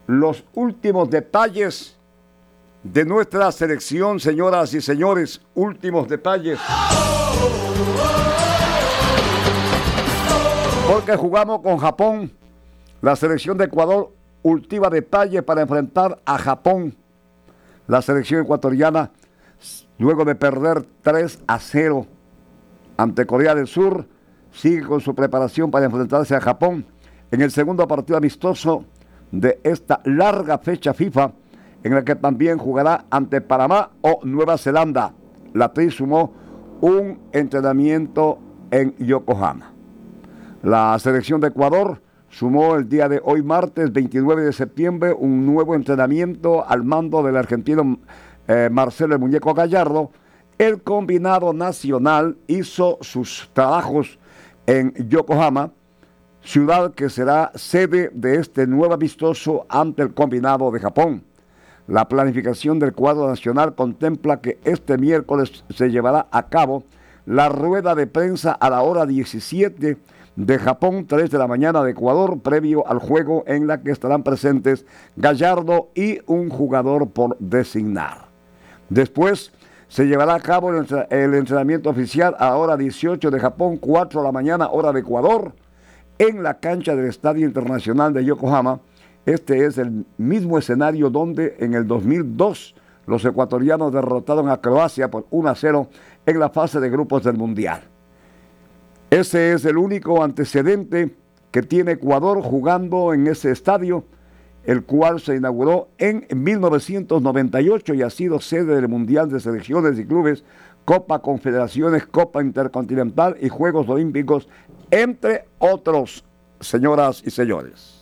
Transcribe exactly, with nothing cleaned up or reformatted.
los últimos detalles de nuestra selección, señoras y señores, últimos detalles. Porque jugamos con Japón. La selección de Ecuador ultima detalles para enfrentar a Japón. La selección ecuatoriana, luego de perder tres a cero ante Corea del Sur, sigue con su preparación para enfrentarse a Japón en el segundo partido amistoso de esta larga fecha FIFA, en la que también jugará ante Panamá o Nueva Zelanda. La Tri sumó un entrenamiento en Yokohama. La selección de Ecuador sumó el día de hoy, martes veintinueve de septiembre, un nuevo entrenamiento al mando del argentino eh, Marcelo el Muñeco Gallardo. El combinado nacional hizo sus trabajos en Yokohama, ciudad que será sede de este nuevo amistoso ante el combinado de Japón. La planificación del cuadro nacional contempla que este miércoles se llevará a cabo la rueda de prensa a la hora diecisiete de Japón, tres de la mañana de Ecuador, previo al juego en la que estarán presentes Gallardo y un jugador por designar. Después se llevará a cabo el, el entrenamiento oficial a la hora dieciocho de Japón, cuatro de la mañana, hora de Ecuador, en la cancha del Estadio Internacional de Yokohama. Este es el mismo escenario donde en el dos mil dos los ecuatorianos derrotaron a Croacia por uno a cero en la fase de grupos del Mundial. Ese es el único antecedente que tiene Ecuador jugando en ese estadio, el cual se inauguró en mil novecientos noventa y ocho y ha sido sede del Mundial de Selecciones y Clubes, Copa Confederaciones, Copa Intercontinental y Juegos Olímpicos, entre otros, señoras y señores.